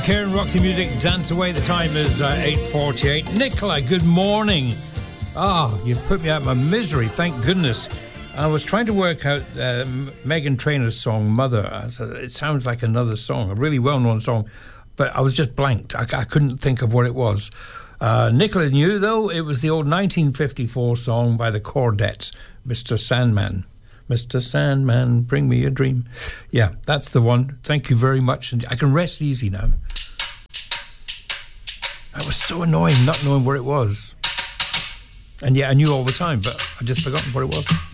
Karen Roxy Music, Dance Away. The time is 8:48. Nicola, good morning. You put me out of my misery, thank goodness. I was trying to work out Meghan Trainor's song, Mother. It sounds like another song, a really well-known song, but I was just blanked. I couldn't think of what it was. Nicola knew, though, it was the old 1954 song by the Chordettes, Mr. Sandman. Mr. Sandman, bring me a dream. Yeah, that's the one. Thank you very much. And I can rest easy now. That was so annoying, not knowing where it was. And yeah, I knew all the time, but I'd just forgotten what it was.